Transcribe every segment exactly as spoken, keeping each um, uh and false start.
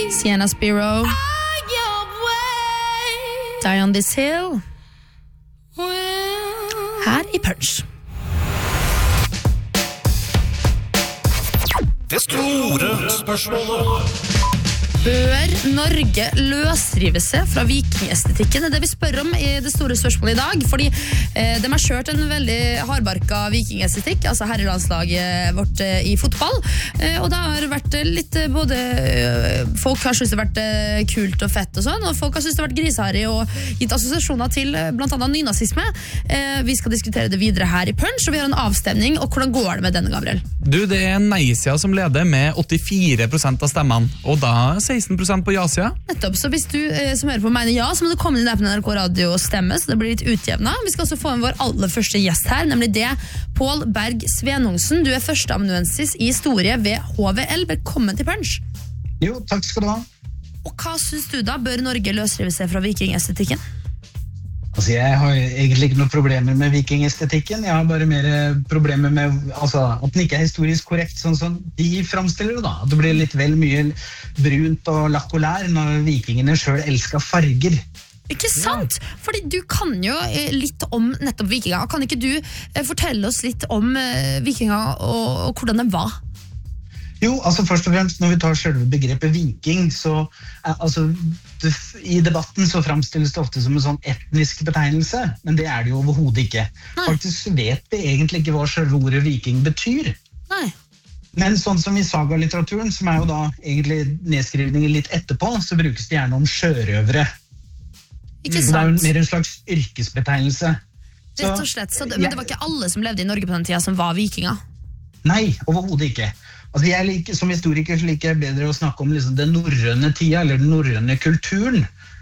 Sienna Spiro. Die on this hill. Her i Punch. Det store spørsmålet. Bør Norge løsrive seg fra vikingestetikken? Det er det vi spør om i det store spørsmålet i dag, fordi eh, de har kjørt en veldig hardbarka vikingestetikk, altså herrelandslaget vårt eh, i fotball, eh, og det har vært litt eh, både eh, folk har syntes det har vært eh, kult og fett og sånn, og folk har syntes det har vært griseharry og gitt assosiasjoner til eh, blant annet nynazisme. Eh, vi skal diskutere det videre her i Punch, og vi har en avstemning, og hvordan går det med denne, Gabriel? Du, det er nei-sida som leder med åttifire prosent av stemmene, og da seksten prosent på ja-sida. Nettopp, så hvis du eh, som hører på mener ja, så må du komme inn der på N R K Radio og stemme, så det blir litt utjevna. Vi skal også få en vår aller første gjest her, nemlig det Pål Berg Svenungsen. Du er førsteamanuensis i historie ved H V L. Velkommen til Punch. Jo, takk skal du ha. Og hva synes du da? Bør Norge løsrive seg fra vikingestetikken? Altså, jeg har egentlig ikke noen problemer med vikingestetikken. Jeg har bare mer problemer med altså, at den ikke er historisk korrekt, sånn som de fremstiller det da. At det blir litt vel mye brunt og lakk og lær når vikingene selv elsker farger. Ikke sant? Ja. Fordi du kan jo litt om nettopp vikinger. Kan ikke du fortelle oss litt om vikinger og, og hvordan det var? Jo, altså først og fremst når vi tar selve begrepet viking, så er, altså, det, i debatten så fremstilles det ofte som en sånn etnisk betegnelse, men det er det jo overhodet ikke. Nei. Faktisk vet vi egentlig ikke hva selve ordet viking betyr. Nei. Men sånn som i sagalitteraturen, som er jo da egentlig nedskrivninger litt etterpå, så brukes det gjerne om sjørøvere. Ikke sant? Det er jo mer en slags yrkesbetegnelse. Rett og slett, så det, men det var ikke alle som levde i Norge på den tida som var vikinger? Nei, overhodet ikke. Altså jeg liker, som historiker så liker jeg bedre å snakke om liksom den norrøne tida, eller den norrøne kulturen.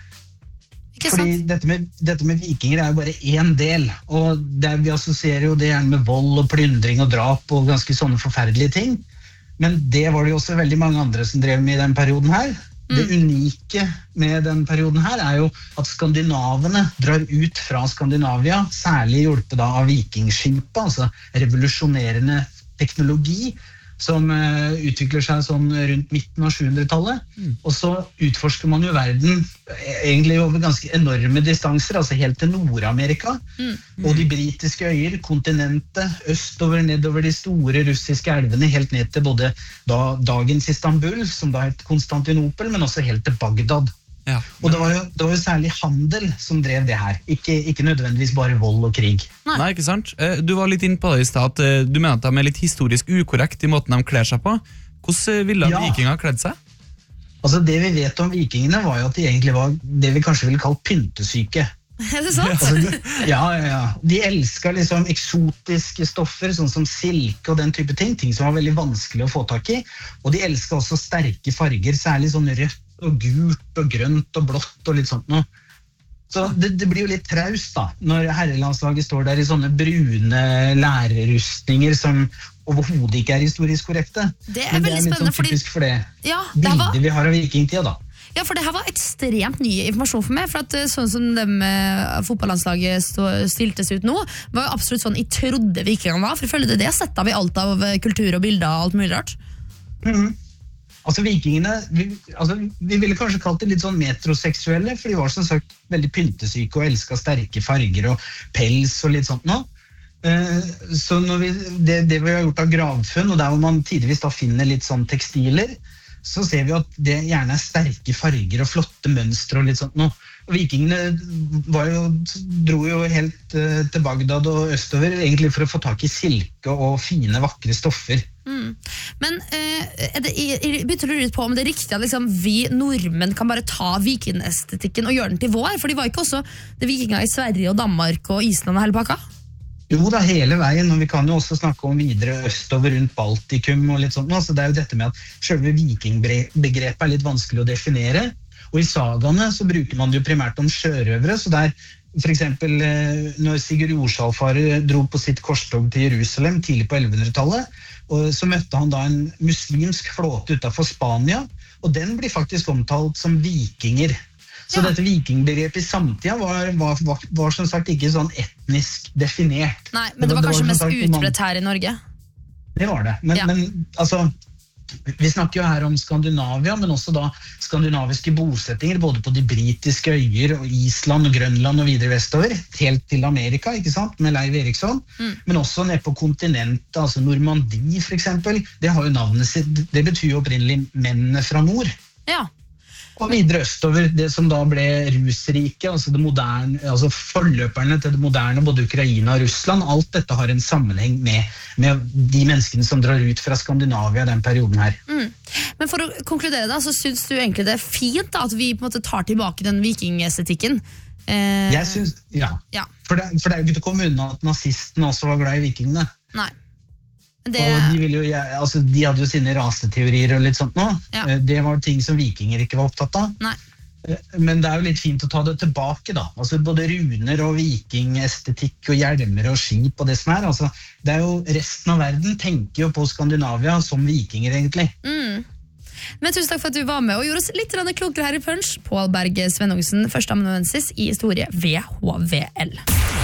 Ikke Fordi sant? dette med, dette med vikinger er jo bare en del, og det, vi assosierer jo det gjerne med vold og plyndring og drap og ganske sånne forferdelige ting. Men det var det jo også veldig mange andre som drev med i den perioden her. Mm. Det unike med den perioden her er jo at skandinavene drar ut fra Skandinavia, særlig hjulpet da av vikingskipet, altså revolusjonerende teknologi, som uh, utvikler seg sånn rundt midten av sjuhundretallet. Mm. Og så utforsker man jo verden egentlig over ganske enorme distanser, altså helt til Nord-Amerika. Mm. Mm. Og de britiske øyer, kontinentet, østover, nedover de store russiske elvene, helt ned til både da, dagens Istanbul, som da het Konstantinopel, men også helt til Bagdad. Ja. Og det var, jo, det var jo særlig handel som drev det her, ikke, ikke nødvendigvis bare vold og krig. Nei, Nei ikke sant? Du var litt inne på det i sted, at du mener at de er litt historisk ukorrekt i måten de kler seg på. Hvordan ville ja. vikinger kledd seg? Altså det vi vet om vikingene var jo at de egentlig var det vi kanskje ville kalle pyntesyke. Er det sant? Altså, de, ja, ja, ja. De elsket liksom eksotiske stoffer, sånn som silke og den type ting, ting som var veldig vanskelig å få tak i. Og de elsket også sterke farger, særlig sånn rødt og gult og grønt og blått og litt sånt noe. Så det, det blir jo litt traust da, når herrelandslaget står der i sånne brune lærerrustninger som overhodet ikke er historisk korrekte. Det er Men veldig det er litt spennende, sånn typisk for det ja, bildet var... vi har av vikingtida da. Ja, for det her var ekstremt ny informasjon for meg, for at sånn som de eh, fotballandslaget stå, stiltes ut nå, var jo absolutt sånn jeg trodde vikingene var, for ifølge det det setter vi alt av kultur og bilder og alt mulig rart. Mhm. Altså vikingene, vi, altså, vi ville kanskje kalt det litt sånn metroseksuelle, for de var som sagt veldig pyntesyke og elsket sterke farger og pels og litt sånt nå. Eh, så når vi, det, det vi har gjort av gravfunn, og der hvor man tidligvis da finner litt sånn tekstiler, så ser vi at det gjerne er sterke farger og flotte mønstre og litt sånt nå. Og vikingene var jo, dro jo helt uh, til Bagdad og østover, egentlig for å få tak i silke og fine, vakre stoffer. Mm. Men uh, er det, jeg begynte å lure på om det er riktig at liksom, vi nordmenn kan bare ta vikingestetikken og gjøre den til vår, for de var ikke også det vikinger i Sverige og Danmark og Island og hele pakka? Jo da, hele veien, og vi kan jo også snakke om videre østover rundt Baltikum og litt sånt, så det er jo dette med at selve vikingbegrepet er litt vanskelig å definere, og i sagaene så bruker man det jo primært om sjørøvere, så der for eksempel når Sigurd Jorsalfare dro på sitt korstog til Jerusalem tidlig på ellevehundretallet, og så møtte han da en muslimsk flåte utenfor Spania, og den blir faktisk omtalt som vikinger. Så ja. Dette vikingbegrepet i samtida var, var, var, var som sagt ikke sånn etnisk definert. Nei, men det var, det var kanskje det var, mest sagt, utbredt her i Norge. Det var det, men, ja. men altså, vi snakker jo her om Skandinavia, men også da skandinaviske bosettinger, både på de britiske øyer, og Island og Grønland og videre vestover, helt til Amerika, ikke sant, med Leiv Eriksson, mm. men også ned på kontinentet, altså Normandie for eksempel, det har jo navnet sitt, det betyr jo opprinnelig mennene fra nord. Ja. Og videre østover, det som da ble Rusriket, altså, det moderne, altså forløperne til det moderne, både Ukraina og Russland, alt dette har en sammenheng med, med de menneskene som drar ut fra Skandinavia i den perioden her. Mm. Men for å konkludere da, så synes du egentlig det er fint da, at vi på en måte tar tilbake den vikingestetikken? Eh... Jeg synes, ja. ja. For, det, for det er jo ikke til å komme unna at nazistene også var glad i vikingene. Nei. Det... Og de, ville jo, altså, de hadde jo sine raseteorier og litt sånt nå. Ja. Det var ting som vikinger ikke var opptatt av. Nei. Men det er jo litt fint å ta det tilbake da. Altså, både runer og vikingestetikk og hjelmer og skip og det som er. Altså, det er jo resten av verden tenker jo på Skandinavia som vikinger egentlig. Mm. Men tusen takk for at du var med og gjorde oss litt klokere her i Punch. Pål Berg Svennungsen, førsteamanuensis i historie ved H V L.